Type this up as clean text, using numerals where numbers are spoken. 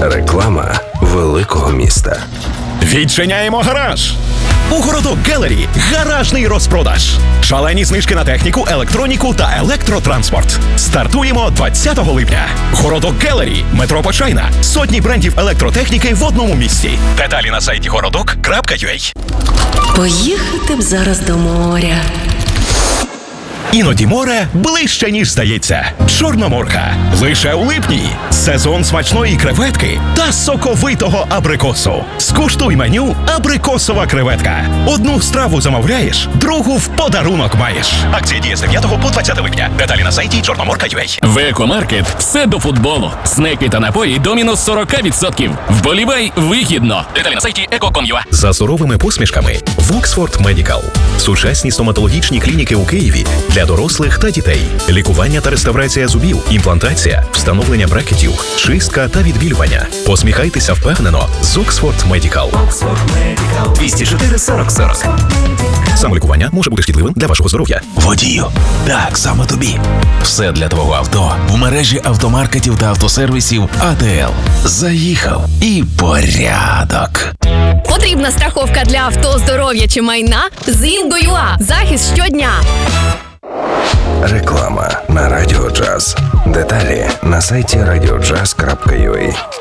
Реклама великого міста. Відчиняємо гараж! У Городок Гелері гаражний розпродаж. Шалені знижки на техніку, електроніку та електротранспорт. Стартуємо 20 липня. Городок Гелері, метро Почайна. Сотні брендів електротехніки в одному місці. Деталі на сайті городок.ua. Поїхати б зараз до моря. Іноді море ближче, ніж здається. Чорноморка. Лише у липні. Сезон смачної креветки та соковитого абрикосу. Скуштуй меню «Абрикосова креветка». Одну страву замовляєш, другу в подарунок маєш. Акція діє з 9 по 20 липня. Деталі на сайті чорноморка.ua. В Екомаркет все до футболу. Снеки та напої до мінус 40%. Вболівай вигідно. Деталі на сайті eco.com.ua. За суровими посмішками Воксфорд Медікал. Сучасні стоматологічні клініки у Києві для дорослих та дітей. Лікування та реставрація зубів, імплантація, встановлення брекетів, чистка та відбілювання. Посміхайтеся впевнено з Оксфорд Медікал. 204 40 40. Самолікування може бути шкідливим для вашого здоров'я. Водію, так, саме тобі. Все для твого авто в мережі автомаркетів та автосервісів АТЛ. Заїхав і порядок. Потрібна страховка для авто, здоров'я чи майна? З Інго.ua. Захист щодня. Реклама на Радіо Джаз. Деталі на сайті radiojazz.ua.